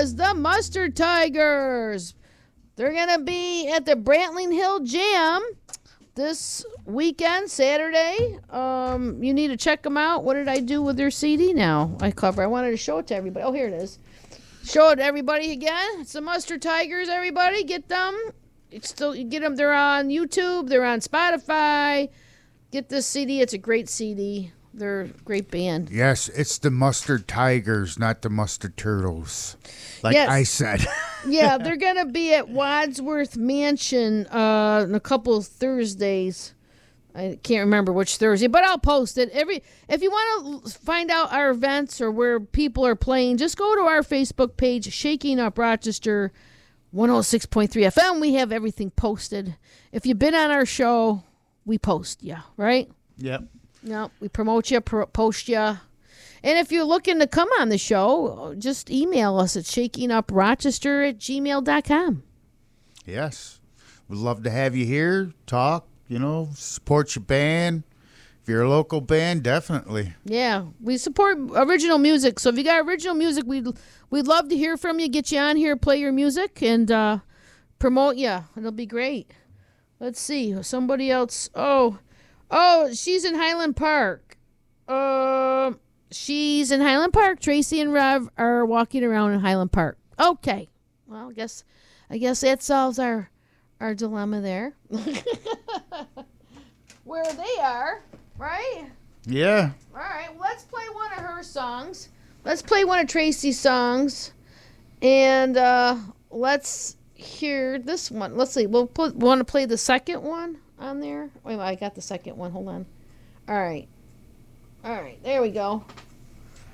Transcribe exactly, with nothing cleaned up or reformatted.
was the Mustard Tigers. They're going to be at the Brantling Hill Jam this weekend, Saturday. Um, you need to check them out. What did I do with their C D now? I cover. I wanted to show it to everybody. Oh, here it is. Show it to everybody again. It's the Mustard Tigers, everybody. Get them. It's still, you get them. They're on YouTube. They're on Spotify. Get this C D. It's a great C D. They're a great band. Yes, it's the Mustard Tigers, not the Mustard Turtles. Like yes. I said. Yeah, they're going to be at Wadsworth Mansion uh, in a couple of Thursdays. I can't remember which Thursday, but I'll post it. Every If you want to find out our events or where people are playing, just go to our Facebook page, Shaking Up Rochester one oh six point three F M. We have everything posted. If you've been on our show, we post you, right? Yep. No, we promote you, pro- post you. And if you're looking to come on the show, just email us at shakinguprochester at gmail dot com. Yes. We'd love to have you here, talk, you know, support your band. If you're a local band, definitely. Yeah, we support original music. So if you got original music, we'd, we'd love to hear from you, get you on here, play your music, and uh, promote you. It'll be great. Let's see. Somebody else. Oh, oh, she's in Highland Park. Uh, she's in Highland Park. Tracy and Rev are walking around in Highland Park. Okay. Well, I guess, I guess that solves our, our dilemma there. Where they are, right? Yeah. All right. Well, let's play one of her songs. Let's play one of Tracy's songs, and uh, let's hear this one. Let's see. We'll put. Want to play the second one on there? Wait, I got the second one. Hold on. All right. All right. There we go.